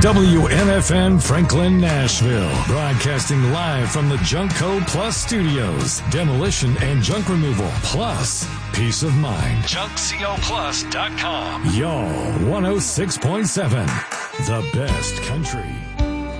WMFN Franklin, Nashville. Broadcasting live from the Junkco Plus Studios. Demolition and junk removal. Plus, peace of mind. JunkCoPlus.com. Y'all, 106.7. The best country.